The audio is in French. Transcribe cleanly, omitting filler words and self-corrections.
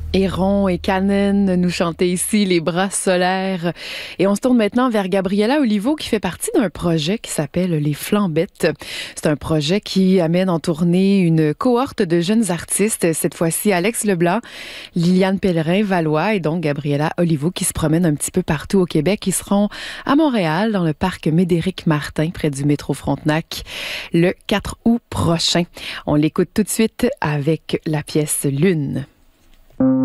Héron et Canen nous chantaient ici les bras solaires. Et on se tourne maintenant vers Gabriela Olivo qui fait partie d'un projet qui s'appelle Les Flambettes. C'est un projet qui amène en tournée une cohorte de jeunes artistes, cette fois-ci Alex Leblanc, Liliane Pellerin-Valois et donc Gabriela Olivo qui se promènent un petit peu partout au Québec. Ils seront à Montréal dans le parc Médéric-Martin près du métro Frontenac le 4 août prochain. On l'écoute tout de suite avec la pièce Lune.